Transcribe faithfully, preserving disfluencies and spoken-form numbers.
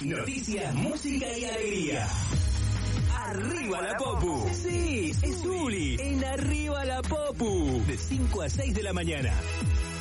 Noticias, música y alegría. Arriba la Popu. Sí, es Uli. En Arriba la Popu. De cinco a seis de la mañana.